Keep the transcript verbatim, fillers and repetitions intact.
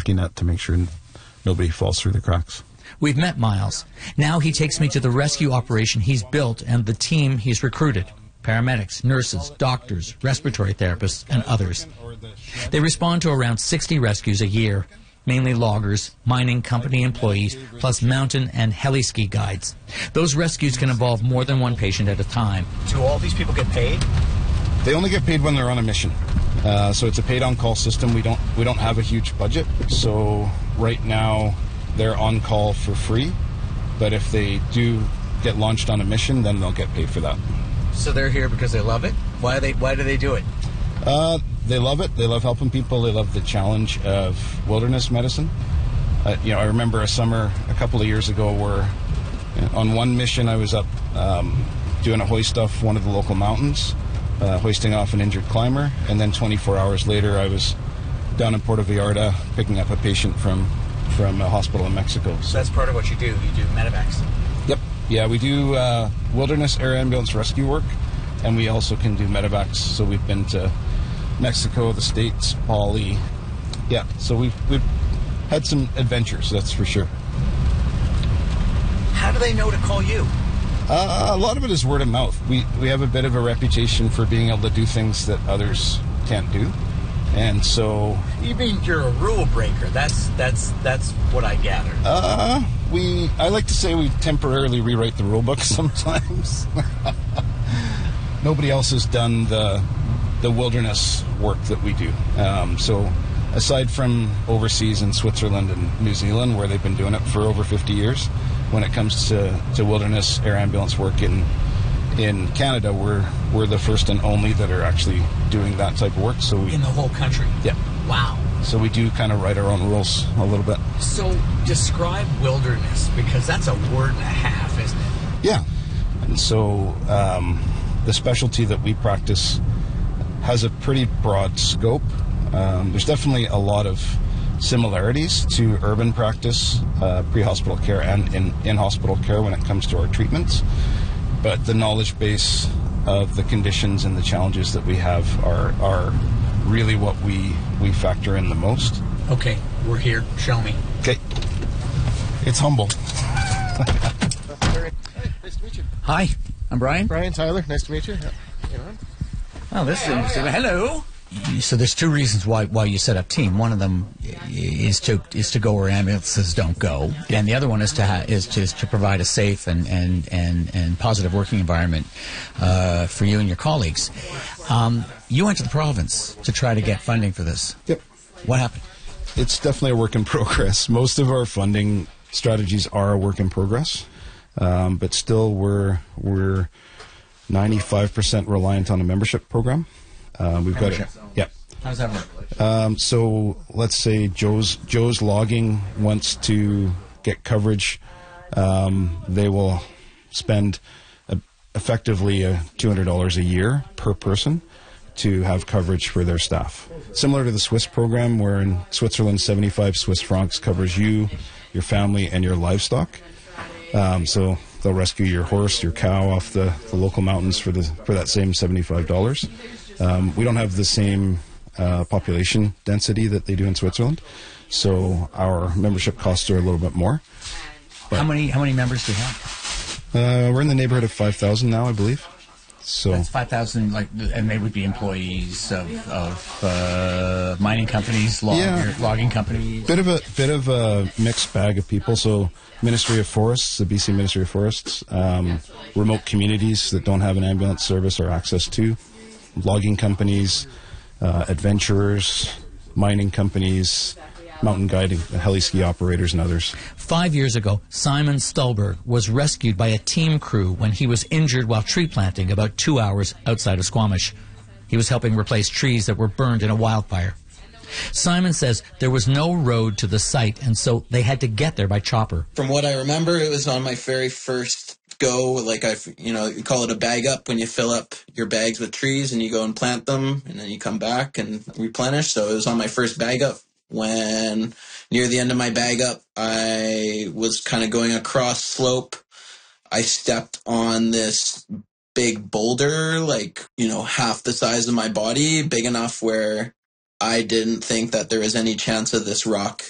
safety net to make sure nobody falls through the cracks. We've met Miles. Now he takes me to the rescue operation he's built and the team he's recruited. Paramedics, nurses, doctors, respiratory therapists, and others. They respond to around sixty rescues a year, mainly loggers, mining company employees, plus mountain and heli-ski guides. Those rescues can involve more than one patient at a time. Do all these people get paid? They only get paid when they're on a mission. Uh, so it's a paid-on-call system. We don't we don't have a huge budget. So right now they're on call for free. But if they do get launched on a mission, then they'll get paid for that. So they're here because they love it? Why they Why do they do it? Uh, they love it. They love helping people. They love the challenge of wilderness medicine. Uh, you know, I remember a summer a couple of years ago where you know, on one mission I was up um, doing a hoist off one of the local mountains, uh, hoisting off an injured climber, and then twenty-four hours later I was down in Puerto Vallarta picking up a patient from, from a hospital in Mexico. So that's part of what you do. You do medevacs. Yep. Yeah, we do uh, wilderness air ambulance rescue work, and we also can do medevacs. So we've been to Mexico, the States, Bali. Yeah, so we've, we've had some adventures, that's for sure. How do they know to call you? Uh, a lot of it is word of mouth. We, we have a bit of a reputation for being able to do things that others can't do. And so... You mean you're a rule breaker. That's that's that's what I gather. Uh, we... I like to say we temporarily rewrite the rule book sometimes. Nobody else has done the the wilderness work that we do. Um, so aside from overseas in Switzerland and New Zealand, where they've been doing it for over fifty years, when it comes to, to wilderness air ambulance work in in Canada, we're we're the first and only that are actually doing that type of work. So we, in the whole country? Yeah. Wow. So we do kind of write our own rules a little bit. So describe wilderness, because that's a word and a half, isn't it? Yeah. And so um, the specialty that we practice has a pretty broad scope. Um, there's definitely a lot of similarities to urban practice, uh, pre-hospital care and in, in-hospital care when it comes to our treatments. But the knowledge base of the conditions and the challenges that we have are are really what we, we factor in the most. Okay, we're here. Show me. Okay. It's humble. Nice to meet you. Hi, I'm Brian. Brian Tyler, nice to meet you. Yeah. Oh, this is interesting. Hello. So there's two reasons why why you set up team. One of them is to is to go where ambulances don't go, and the other one is to ha- is to is to provide a safe and and, and, and positive working environment uh, for you and your colleagues. Um, you went to the province to try to get funding for this. Yep. What happened? It's definitely a work in progress. Most of our funding strategies are a work in progress, um, but still we're we're ninety-five percent reliant on a membership program. Uh, we've Membership. got it. Yeah. How does that work? Um, so let's say Joe's Joe's logging wants to get coverage. Um, they will spend a, effectively uh, two hundred dollars a year per person to have coverage for their staff. Similar to the Swiss program, where in Switzerland, seventy-five Swiss francs covers you, your family, and your livestock. Um, so they'll rescue your horse, your cow off the, the local mountains for the for that same seventy-five dollars. Um, we don't have the same uh, population density that they do in Switzerland, so our membership costs are a little bit more. But how many how many members do you have? Uh, we're in the neighborhood of five thousand now, I believe. So that's five thousand, like, and they would be employees of, of uh, mining companies, log, yeah. logging companies. Bit of a bit of a mixed bag of people. So, Ministry of Forests, the B C Ministry of Forests, um, remote communities that don't have an ambulance service or access to, logging companies, uh, adventurers, mining companies, mountain guiding, heli-ski operators, and others. Five years ago, Simon Stulberg was rescued by a team crew when he was injured while tree planting about two hours outside of Squamish. He was helping replace trees that were burned in a wildfire. Simon says there was no road to the site, and so they had to get there by chopper. From what I remember, it was on my very first go, like I, you know, you call it a bag up when you fill up your bags with trees and you go and plant them, and then you come back and replenish. So it was on my first bag up. When near the end of my bag up, I was kind of going across slope. I stepped on this big boulder, like, you know, half the size of my body, big enough where I didn't think that there was any chance of this rock